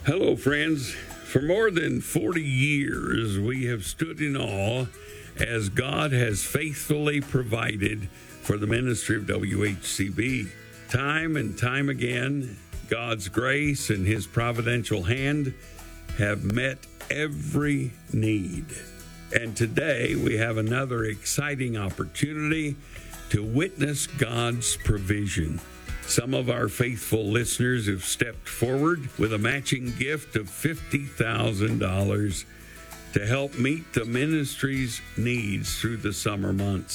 Hello, friends. For more than 40 years, we have stood in awe as God has faithfully provided for the ministry of WHCB. Time and time again, God's grace and His providential hand have met every need. And today we have another exciting opportunity to witness God's provision. Some of our faithful listeners have stepped forward with a matching gift of $50,000 to help meet the ministry's needs through the summer months.